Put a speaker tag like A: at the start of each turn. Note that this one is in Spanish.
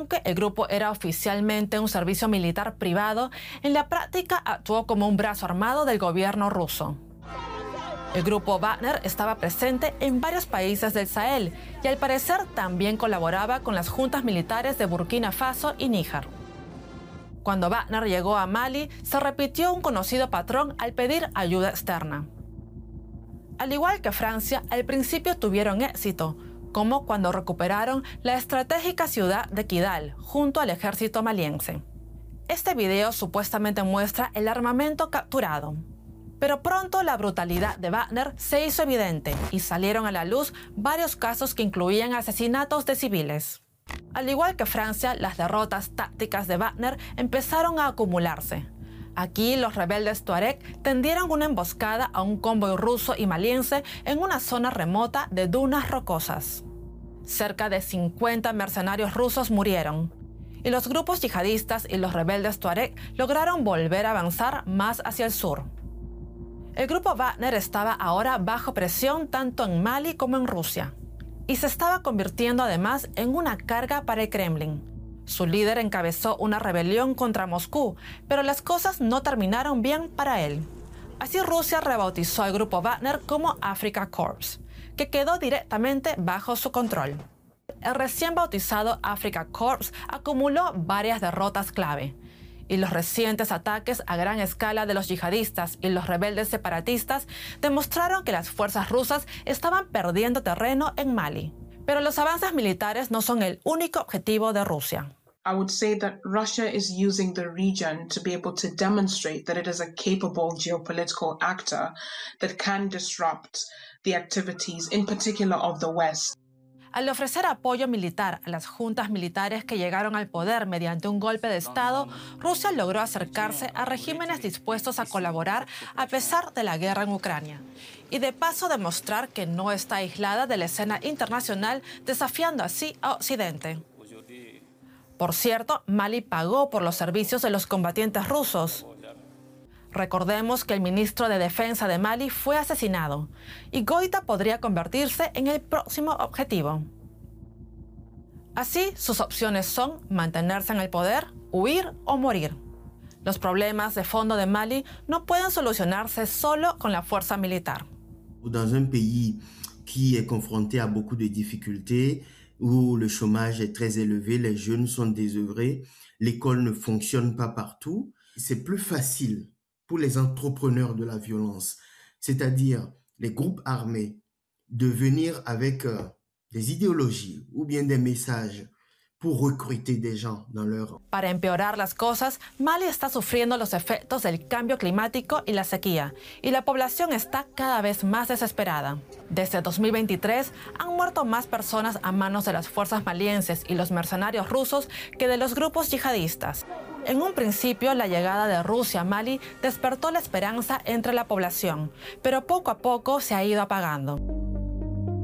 A: Aunque el grupo era oficialmente un servicio militar privado, en la práctica actuó como un brazo armado del gobierno ruso. El grupo Wagner estaba presente en varios países del Sahel y al parecer también colaboraba con las juntas militares de Burkina Faso y Níger. Cuando Wagner llegó a Mali, se repitió un conocido patrón al pedir ayuda externa. Al igual que Francia, al principio tuvieron éxito, como cuando recuperaron la estratégica ciudad de Kidal junto al ejército maliense. Este video supuestamente muestra el armamento capturado. Pero pronto la brutalidad de Wagner se hizo evidente y salieron a la luz varios casos que incluían asesinatos de civiles. Al igual que Francia, las derrotas tácticas de Wagner empezaron a acumularse. Aquí los rebeldes Tuareg tendieron una emboscada a un convoy ruso y maliense en una zona remota de dunas rocosas. Cerca de 50 mercenarios rusos murieron, y los grupos yihadistas y los rebeldes Tuareg lograron volver a avanzar más hacia el sur. El grupo Wagner estaba ahora bajo presión tanto en Mali como en Rusia, y se estaba convirtiendo además en una carga para el Kremlin. Su líder encabezó una rebelión contra Moscú, pero las cosas no terminaron bien para él. Así Rusia rebautizó al grupo Wagner como Africa Corps, que quedó directamente bajo su control. El recién bautizado Africa Corps acumuló varias derrotas clave, y los recientes ataques a gran escala de los yihadistas y los rebeldes separatistas demostraron que las fuerzas rusas estaban perdiendo terreno en Mali. Pero los avances militares no son el único objetivo de Rusia.
B: I would say that Russia is using the region to be able to demonstrate that it is a capable geopolitical actor that can disrupt the activities, in particular of the West.
A: Al ofrecer apoyo militar a las juntas militares que llegaron al poder mediante un golpe de Estado, Rusia logró acercarse a regímenes dispuestos a colaborar a pesar de la guerra en Ucrania, y de paso demostrar que no está aislada de la escena internacional, desafiando así a Occidente. Por cierto, Mali pagó por los servicios de los combatientes rusos. Recordemos que el ministro de Defensa de Mali fue asesinado y Goïta podría convertirse en el próximo objetivo. Así, sus opciones son mantenerse en el poder, huir o morir. Los problemas de fondo de Mali no pueden solucionarse solo con la fuerza militar.
C: Dans un pays qui est confronté à beaucoup de difficultés, où le chômage est très élevé, les jeunes sont désœuvrés, l'école ne fonctionne pas partout, c'est plus facile pour les entrepreneurs de la violence, c'est-à-dire les groupes armés, de venir avec des idéologies ou bien des messages pour recruter des gens dans leur...
A: Para empeorar las cosas, Mali está sufriendo los efectos del cambio climático y la sequía, y la población está cada vez más desesperada. Desde 2023 han muerto más personas a manos de las fuerzas malienses y los mercenarios rusos que de los grupos yihadistas. En un principio, la llegada de Rusia a Mali despertó la esperanza entre la población, pero poco a poco se ha ido apagando.